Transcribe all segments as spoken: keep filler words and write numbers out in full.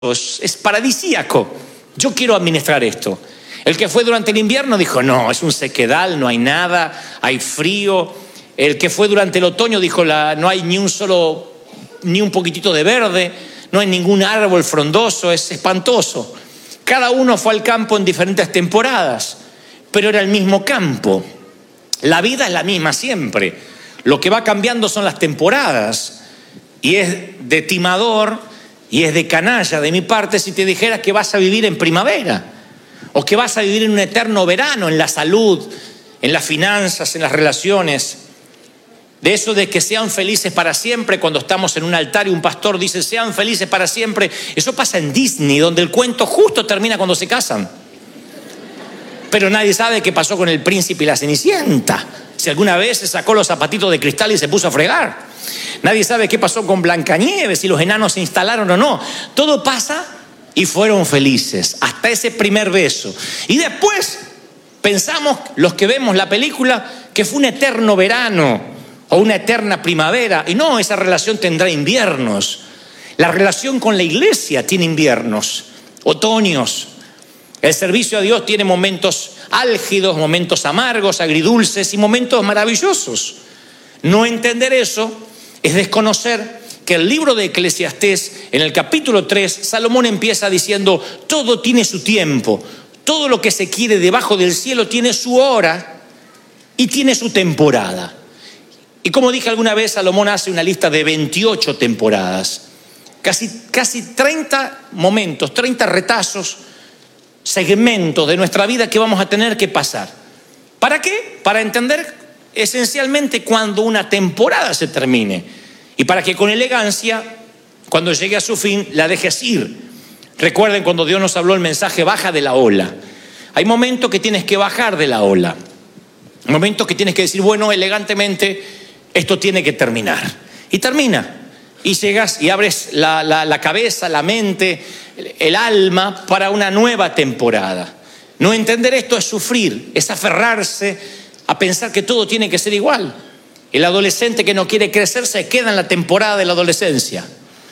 es paradisíaco. Yo quiero administrar esto. El que fue durante el invierno dijo, no, es un sequedal, no hay nada, hay frío. El que fue durante el otoño dijo, la, no hay ni un solo, ni un poquitito de verde, no hay ningún árbol frondoso, es espantoso. Cada uno fue al campo en diferentes temporadas, pero era el mismo campo. La vida es la misma siempre. Lo que va cambiando son las temporadas. Y es de timador y es de canalla de mi parte si te dijera que vas a vivir en primavera o que vas a vivir en un eterno verano, en la salud, en las finanzas, en las relaciones. De eso de que sean felices para siempre, cuando estamos en un altar y un pastor dice sean felices para siempre, eso pasa en Disney, donde el cuento justo termina cuando se casan. Pero nadie sabe qué pasó con el príncipe y la cenicienta, si alguna vez se sacó los zapatitos de cristal y se puso a fregar. Nadie sabe qué pasó con Blancanieves, si los enanos se instalaron o no. Todo pasa y fueron felices hasta ese primer beso. Y después pensamos, los que vemos la película, que fue un eterno verano o una eterna primavera. Y no, esa relación tendrá inviernos. La relación con la iglesia tiene inviernos, otoños. El servicio a Dios tiene momentos álgidos, momentos amargos, agridulces y momentos maravillosos. No entender eso es desconocer que el libro de Eclesiastés, en el capítulo tres, Salomón empieza diciendo, todo tiene su tiempo, todo lo que se quiere debajo del cielo tiene su hora y tiene su temporada. Y como dije alguna vez, Salomón hace una lista de veintiocho temporadas, casi, casi treinta momentos, treinta retazos, segmentos de nuestra vida que vamos a tener que pasar. ¿Para qué? Para entender esencialmente cuando una temporada se termine y para que con elegancia, cuando llegue a su fin, la dejes ir. Recuerden cuando Dios nos habló el mensaje, baja de la ola. Hay momentos que tienes que bajar de la ola, momentos que tienes que decir, bueno, elegantemente, esto tiene que terminar. Y termina. Y llegas y abres la, la, la cabeza, la mente, el alma para una nueva temporada. No entender esto es sufrir, es aferrarse a pensar que todo tiene que ser igual. El adolescente que no quiere crecer se queda en la temporada de la adolescencia.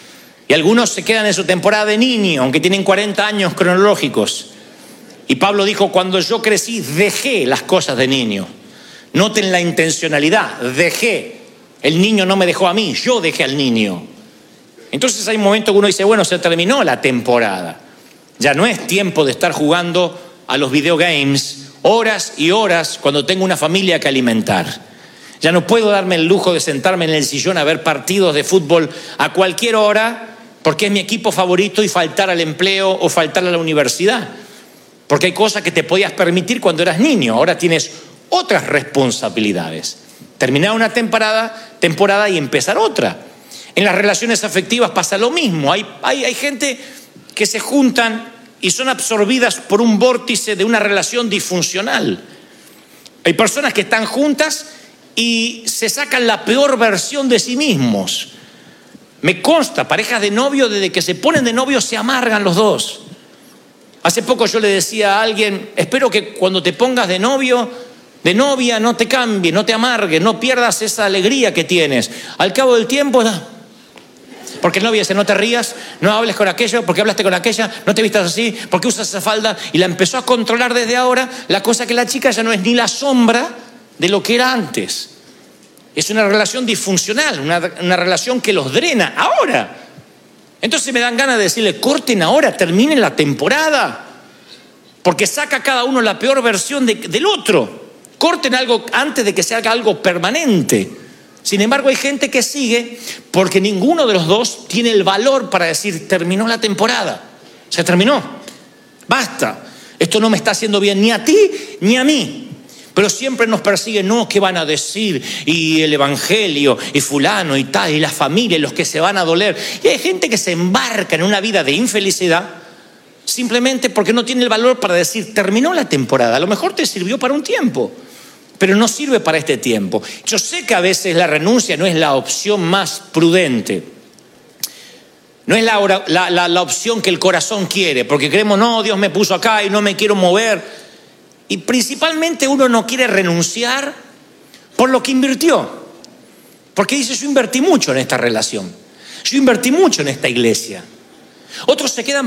Y algunos se quedan en su temporada de niño, aunque tienen cuarenta años cronológicos. Y Pablo dijo, cuando yo crecí, dejé las cosas de niño. Noten la intencionalidad, dejé. El niño no me dejó a mí, yo dejé al niño. Entonces hay momentos que uno dice, bueno, se terminó la temporada. Ya no es tiempo de estar jugando a los videogames horas y horas cuando tengo una familia que alimentar. Ya no puedo darme el lujo de sentarme en el sillón a ver partidos de fútbol a cualquier hora porque es mi equipo favorito y faltar al empleo o faltar a la universidad. Porque hay cosas que te podías permitir cuando eras niño, ahora tienes otras responsabilidades. Terminar una temporada, temporada y empezar otra. En las relaciones afectivas pasa lo mismo. Hay, hay, hay gente que se juntan y son absorbidas por un vórtice de una relación disfuncional. Hay personas que están juntas y se sacan la peor versión de sí mismos. Me consta, parejas de novio, desde que se ponen de novio se amargan los dos. Hace poco yo le decía a alguien, espero que cuando te pongas de novio, de novia, no te cambies, no te amargues, no pierdas esa alegría que tienes. Al cabo del tiempo, porque el novio dice, no te rías, no hables con aquello, porque hablaste con aquella, no te vistas así, porque usas esa falda, y la empezó a controlar desde ahora, la cosa que la chica ya no es ni la sombra de lo que era antes. Es una relación disfuncional, una, una relación que los drena ahora. Entonces me dan ganas de decirle, corten ahora, terminen la temporada, porque saca cada uno la peor versión de, del otro. Corten algo antes de que se haga algo permanente. Sin embargo, hay gente que sigue porque ninguno de los dos tiene el valor para decir, terminó la temporada, se terminó, basta, esto no me está haciendo bien ni a ti ni a mí. Pero siempre nos persiguen, no, ¿qué van a decir? Y el evangelio, y fulano, y tal, y la familia, y los que se van a doler. Y hay gente que se embarca en una vida de infelicidad simplemente porque no tiene el valor para decir, terminó la temporada. A lo mejor te sirvió para un tiempo, pero no sirve para este tiempo. Yo sé que a veces la renuncia no es la opción más prudente. No es la, la, la, la opción que el corazón quiere, porque creemos, no, Dios me puso acá y no me quiero mover. Y principalmente uno no quiere renunciar por lo que invirtió. Porque dice, yo invertí mucho en esta relación. Yo invertí mucho en esta iglesia. Otros se quedan